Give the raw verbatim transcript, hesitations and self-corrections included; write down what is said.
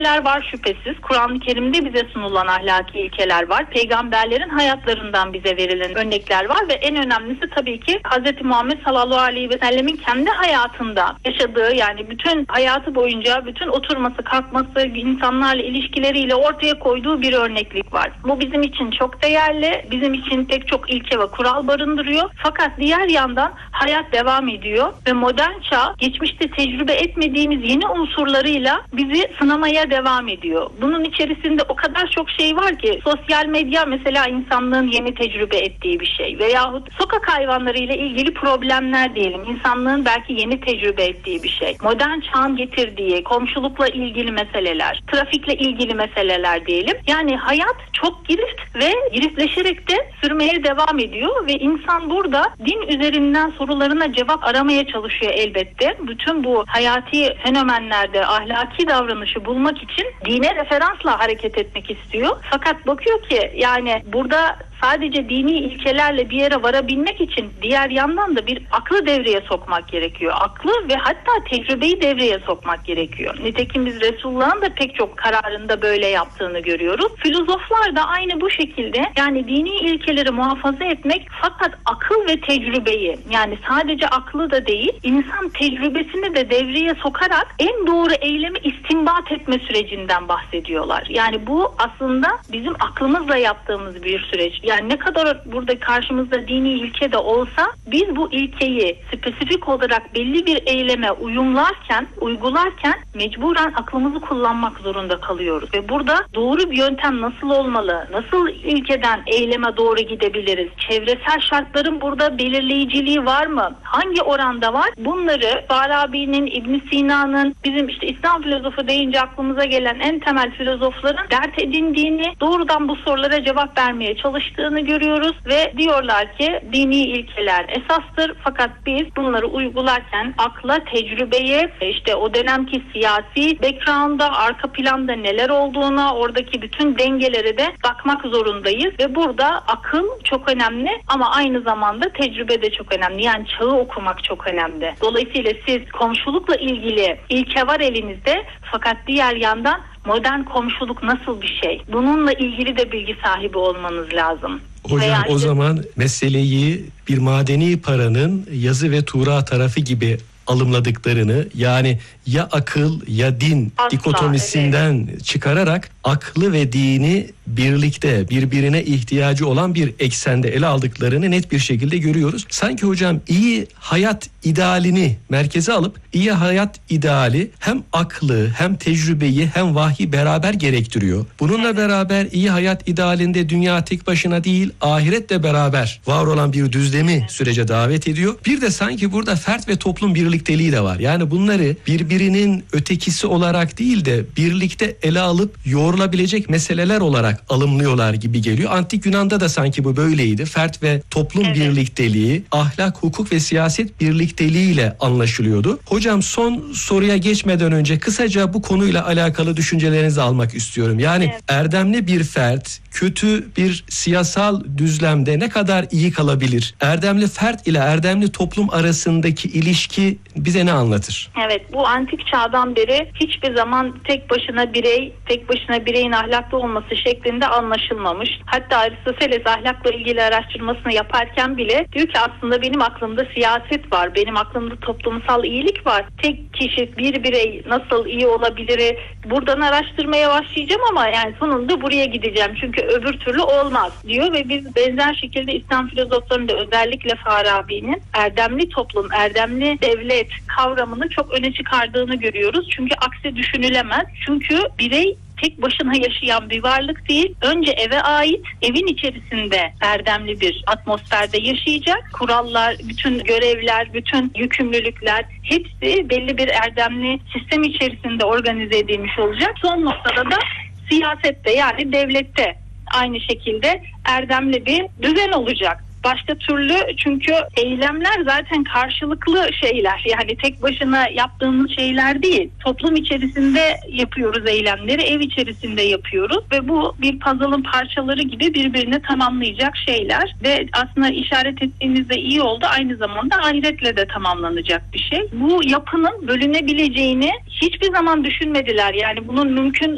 var şüphesiz. Kur'an-ı Kerim'de bize sunulan ahlaki ilkeler var. Peygamberlerin hayatlarından bize verilen örnekler var ve en önemlisi tabii ki Hz. Muhammed sallallahu aleyhi ve sellemin kendi hayatında yaşadığı, yani bütün hayatı boyunca bütün oturması, kalkması, insanlarla ilişkileriyle ortaya koyduğu bir örneklik var. Bu bizim için çok değerli. Bizim için pek çok ilke ve kural barındırıyor. Fakat diğer yandan hayat devam ediyor ve modern çağ geçmişte tecrübe etmediğimiz yeni unsurlarıyla bizi sınamaya devam ediyor. Bunun içerisinde o kadar çok şey var ki, sosyal medya mesela insanlığın yeni tecrübe ettiği bir şey veyahut sokak hayvanlarıyla ilgili problemler diyelim, insanlığın belki yeni tecrübe ettiği bir şey. Modern çağın getirdiği komşulukla ilgili meseleler, trafikle ilgili meseleler diyelim. Yani hayat çok girift ve giriftleşerek de sürmeye devam ediyor ve insan burada din üzerinden sorularına cevap aramaya çalışıyor elbette. Bütün bu hayati fenomenlerde ahlaki davranışı bulmak için dine referansla hareket etmek istiyor. Fakat bakıyor ki yani burada sadece dini ilkelerle bir yere varabilmek için diğer yandan da bir aklı devreye sokmak gerekiyor. Aklı ve hatta tecrübeyi devreye sokmak gerekiyor. Nitekim biz Resulullah'ın da pek çok kararında böyle yaptığını görüyoruz. Filozoflar da aynı bu şekilde, yani dini ilkeleri muhafaza etmek fakat akıl ve tecrübeyi, yani sadece aklı da değil, insan tecrübesini de devreye sokarak en doğru eylemi istinbat etme sürecinden bahsediyorlar. Yani bu aslında bizim aklımızla yaptığımız bir süreç. Yani ne kadar burada karşımızda dini ilke de olsa biz bu ilkeyi spesifik olarak belli bir eyleme uyumlarken, uygularken mecburen aklımızı kullanmak zorunda kalıyoruz. Ve burada doğru bir yöntem nasıl olmalı? Nasıl ilkeden eyleme doğru gidebiliriz? Çevresel şartların burada belirleyiciliği var mı? Hangi oranda var? Bunları Farabi'nin, İbn Sina'nın, bizim işte İslam filozofu deyince aklımıza gelen en temel filozofların dert edindiğini, doğrudan bu sorulara cevap vermeye çalıştığını görüyoruz ve diyorlar ki dini ilkeler esastır fakat biz bunları uygularken akla, tecrübeye, işte o dönemki siyasi background'a, arka planda neler olduğuna, oradaki bütün dengelere de bakmak zorundayız ve burada akıl çok önemli ama aynı zamanda tecrübe de çok önemli. Yani çağı okumak çok önemli. Dolayısıyla siz komşulukla ilgili ilke var elinizde fakat diğer yandan modern komşuluk nasıl bir şey? Bununla ilgili de bilgi sahibi olmanız lazım. Hocam Veya o işte... zaman meseleyi bir madeni paranın yazı ve tura tarafı gibi alımladıklarını, yani ya akıl ya din Asla, dikotomisinden evet. çıkararak aklı ve dini birlikte birbirine ihtiyacı olan bir eksende ele aldıklarını net bir şekilde görüyoruz. Sanki hocam iyi hayat idealini merkeze alıp iyi hayat ideali hem aklı hem tecrübeyi hem vahyi beraber gerektiriyor. Bununla evet. beraber iyi hayat idealinde dünya tek başına değil ahiretle beraber var olan bir düzlemi evet. sürece davet ediyor. Bir de sanki burada fert ve toplum birlikteliği de var. Yani bunları birbirinin ötekisi olarak değil de birlikte ele alıp yoğrulabilecek meseleler olarak alımlıyorlar gibi geliyor. Antik Yunan'da da sanki bu böyleydi. Fert ve toplum evet. birlikteliği, ahlak, hukuk ve siyaset birlikteliğiyle anlaşılıyordu. Hocam son soruya geçmeden önce kısaca bu konuyla alakalı düşüncelerinizi almak istiyorum. Yani evet. erdemli bir fert kötü bir siyasal düzlemde ne kadar iyi kalabilir? Erdemli fert ile erdemli toplum arasındaki ilişki bize ne anlatır? Evet, bu antik çağdan beri hiçbir zaman tek başına birey, tek başına bireyin ahlaklı olması şeklinde anlaşılmamış. Hatta Aristoteles ahlakla ilgili araştırmasını yaparken bile diyor ki aslında benim aklımda siyaset var, benim aklımda toplumsal iyilik var. Tek kişi, bir birey nasıl iyi olabilir? Buradan araştırmaya başlayacağım ama yani sonunda buraya gideceğim. Çünkü öbür türlü olmaz diyor ve biz benzer şekilde İslam filozoflarında özellikle Farabi'nin erdemli toplum, erdemli devlet kavramını çok öne çıkardığını görüyoruz. Çünkü aksi düşünülemez. Çünkü birey tek başına yaşayan bir varlık değil. Önce eve ait, evin içerisinde erdemli bir atmosferde yaşayacak. Kurallar, bütün görevler, bütün yükümlülükler hepsi belli bir erdemli sistem içerisinde organize edilmiş olacak. Son noktada da siyasette, yani devlette aynı şekilde erdemli bir düzen olacak. Başka türlü, çünkü eylemler zaten karşılıklı şeyler. Yani tek başına yaptığımız şeyler değil. Toplum içerisinde yapıyoruz eylemleri, ev içerisinde yapıyoruz ve bu bir puzzle'ın parçaları gibi birbirini tamamlayacak şeyler ve aslında işaret ettiğinizde iyi oldu. Aynı zamanda ahiretle de tamamlanacak bir şey. Bu yapının bölünebileceğini hiçbir zaman düşünmediler. Yani bunun mümkün